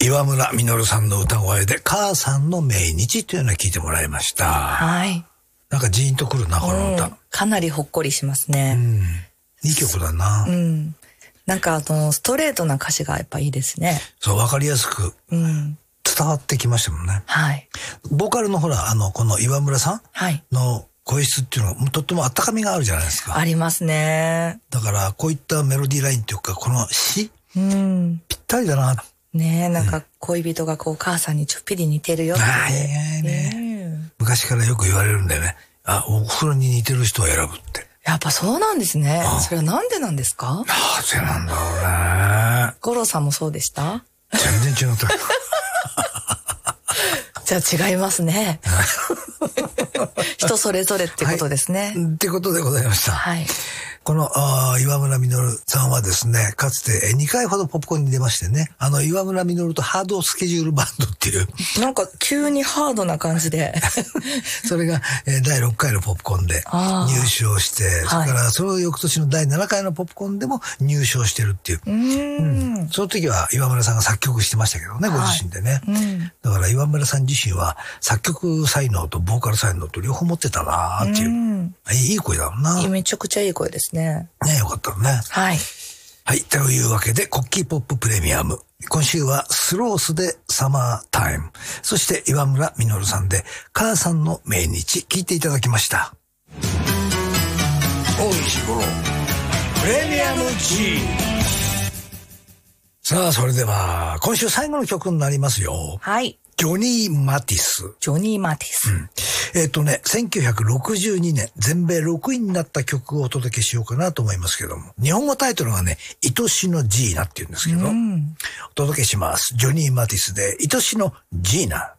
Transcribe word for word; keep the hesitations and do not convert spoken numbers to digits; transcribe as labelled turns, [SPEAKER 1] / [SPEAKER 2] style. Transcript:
[SPEAKER 1] 岩村実さんの歌声で母さんの命日というのを聞いてもらいました。
[SPEAKER 2] はい。
[SPEAKER 1] なんかジーンとくるな、この歌。うん、
[SPEAKER 2] かなりほっこりしますね。
[SPEAKER 1] うん。いい曲だな。
[SPEAKER 2] うん。なんかあの、ストレートな歌詞がやっぱいいですね。
[SPEAKER 1] そう、わかりやすく。うん。伝わってきましたもんね。
[SPEAKER 2] はい。
[SPEAKER 1] ボーカルのほら、あの、この岩村さんの声質っていうのは、とっても温かみがあるじゃないですか。
[SPEAKER 2] ありますね。
[SPEAKER 1] だから、こういったメロディーラインっていうか、この詩、うん、ぴったりだな。
[SPEAKER 2] ねえ、なんか恋人がこう、母さんにちょっぴり似てるよって。
[SPEAKER 1] ああ、いやいやね。昔からよく言われるんだよね。あ、お風呂に似てる人を選ぶって。
[SPEAKER 2] やっぱそうなんですね。それはなんでなんですか？
[SPEAKER 1] なぜなんだろうね。
[SPEAKER 2] 五郎さんもそうでした？
[SPEAKER 1] 全然違った。
[SPEAKER 2] じゃあ違いますね。人それぞれってことですね。
[SPEAKER 1] はい、ってことでございました。
[SPEAKER 2] はい。
[SPEAKER 1] この岩村実さんはですね、かつてにかいほどポップコーンに出ましてね、あの岩村実とハードスケジュールバンドっていう。
[SPEAKER 2] なんか急にハードな感じで。
[SPEAKER 1] それがだいろっかいのポップコーンで入賞して、それからその翌年のだいななかいのポップコーンでも入賞してるっていう。うーん、その時は岩村さんが作曲してましたけどね、ご自身でね。はい、うん、だから岩村さん自身は作曲才能とボーカル才能と両方持ってたなーっていう。うん、いい声だもんな。
[SPEAKER 2] めちゃくちゃいい声ですね。ね
[SPEAKER 1] え、よかったね。
[SPEAKER 2] はい。
[SPEAKER 1] はい。というわけで、コッキーポッププレミアム。今週はスロースでサマータイム。そして岩村実さんで母さんの命日聞いていただきました。大石五郎プレミアム G。さあ、それでは今週最後の曲になりますよ。
[SPEAKER 2] はい。
[SPEAKER 1] ジョニー・マティス。
[SPEAKER 2] ジョニー・マティス。うん、
[SPEAKER 1] えっとね、せんきゅうひゃくろくじゅうにねん、全米ろくいになった曲をお届けしようかなと思いますけども。日本語タイトルがね、愛しのジーナって言うんですけど、うん、お届けします。ジョニー・マティスで、愛しのジーナ。